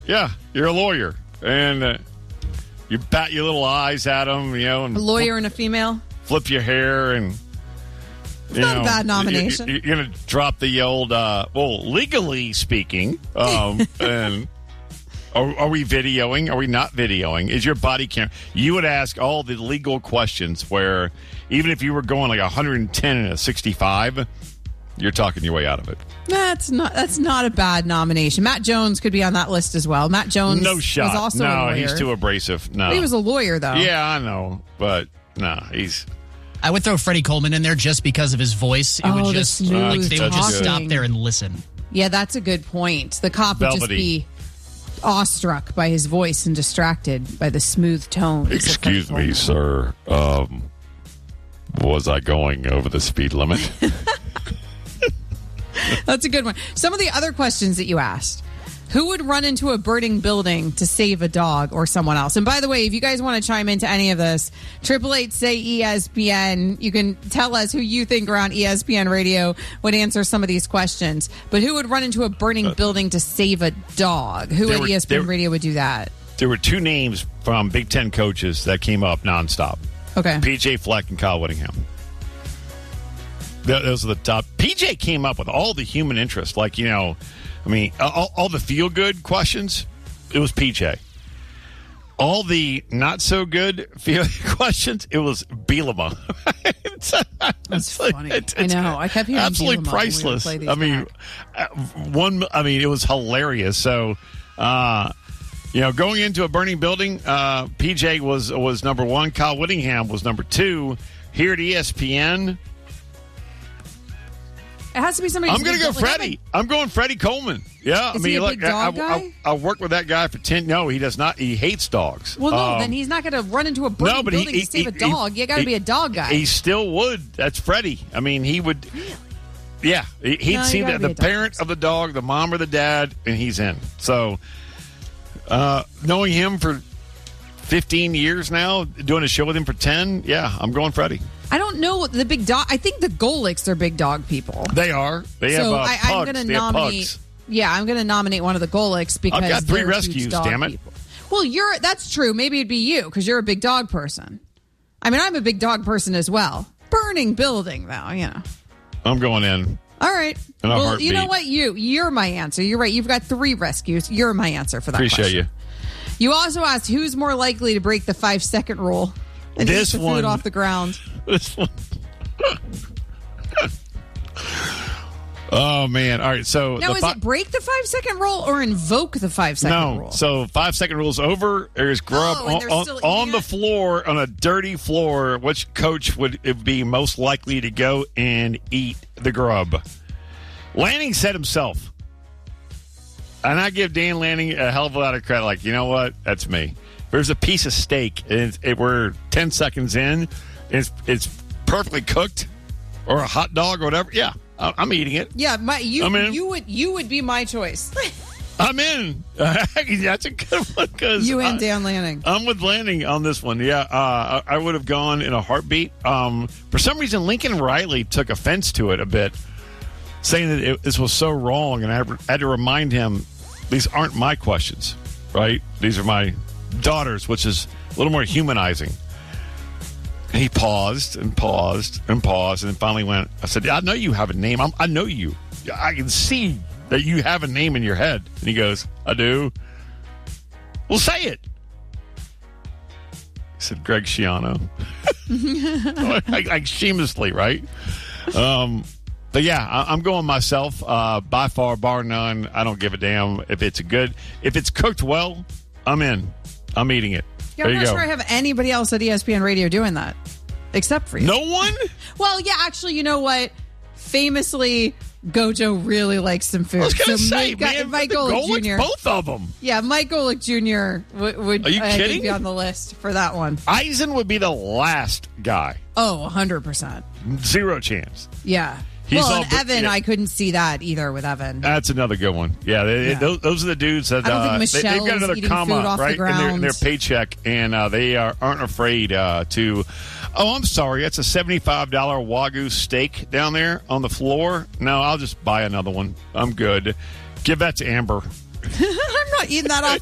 Yeah, you're a lawyer. And you bat your little eyes at them, and a lawyer and a female? Flip your hair and... It's not a bad nomination. You're going to drop the old, legally speaking, and are we videoing? Are we not videoing? Is your body camera? You would ask all the legal questions where even if you were going like 110 and a 65, you're talking your way out of it. That's not a bad nomination. Matt Jones could be on that list as well. Matt Jones no shot. was also a lawyer. No, he's too abrasive. No. He was a lawyer, though. Yeah, I know. But, no, he's... I would throw Freddie Coleman in there just because of his voice. It would just they would just stop there and listen. Yeah, that's a good point. The cop would just be awestruck by his voice and distracted by the smooth tone. Excuse me, sir. Was I going over the speed limit? That's a good one. Some of the other questions that you asked. Who would run into a burning building to save a dog or someone else? And by the way, if you guys want to chime into any of this, 888-SAY-ESPN. You can tell us who you think around ESPN Radio would answer some of these questions. But who would run into a burning building to save a dog? Who at ESPN Radio would do that? There were two names from Big Ten coaches that came up nonstop. Okay. PJ Fleck and Kyle Whittingham. Those are the top. PJ came up with all the human interest, all the feel-good questions, it was PJ. All the not-so-good questions, it was Bielema. That's funny. I know. I kept hearing absolutely priceless. It was hilarious. So, going into a burning building, PJ was number one. Kyle Whittingham was number two. Here at ESPN... It has to be somebody. I'm going to go Freddie. I'm going Freddie Coleman. Yeah, Is he a big dog guy? I worked with that guy for 10. No, he does not. He hates dogs. Well, no, then he's not going to run into a burning building to save a dog. You got to be a dog guy. He still would. That's Freddie. He would. Yeah, he'd see the parent of the dog, the mom or the dad, and he's in. So, knowing him for 15 years now, doing a show with him for 10, yeah, I'm going Freddie. I don't know the big dog. I think the Golics are big dog people. They are. They have pugs. I'm going to nominate. Yeah, I'm going to nominate one of the Golics because I've got 3 rescues. Damn it. People. Well, that's true. Maybe it'd be you because you're a big dog person. I'm a big dog person as well. Burning building, though. I'm going in. All right. Well, you know what? You're my answer. You're right. You've got 3 rescues. You're my answer for that. Appreciate you. You also asked who's more likely to break the 5-second rule and eat the food off the ground. This one. Oh, man. All right. So now, is it break the 5-second rule or invoke the 5-second rule? No. So 5-second rule is over. There's grub on the floor, on a dirty floor. Which coach would be most likely to go and eat the grub? Lanning said himself. And I give Dan Lanning a hell of a lot of credit. Like, you know what? That's me. There's a piece of steak, and we're 10 seconds in. It's perfectly cooked, or a hot dog or whatever. Yeah, I'm eating it. Yeah, you would be my choice. I'm in. That's a good one. You and Dan Lanning. I'm with Lanning on this one. Yeah, I would have gone in a heartbeat. For some reason, Lincoln Riley took offense to it a bit, saying that this was so wrong, and I had to remind him, these aren't my questions, right? These are my daughter's, which is a little more humanizing. He paused and paused and paused, and then finally went, I said, I know you have a name. I know you. I can see that you have a name in your head. And he goes, I do. Well, say it. I said, Greg Schiano. like shamelessly, right? But yeah, I'm going myself. By far, bar none. I don't give a damn if it's cooked well. I'm in. I'm eating it. Yeah, I'm not sure I have anybody else at ESPN Radio doing that, except for you. No one? Well, yeah, actually, you know what? Famously, Gojo really likes some food. I was going to say, Mike Golic Jr. Both of them. Yeah, Mike Golic Jr. would Are you kidding? Be on the list for that one. Eisen would be the last guy. Oh, 100%. Zero chance. Yeah. And Evan, I couldn't see that either with Evan. That's another good one. Yeah, those are the dudes that I don't think they've got another comma right in their paycheck, and they aren't afraid to. Oh, I'm sorry, that's a $75 Wagyu steak down there on the floor. No, I'll just buy another one. I'm good. Give that to Amber. I'm not eating that off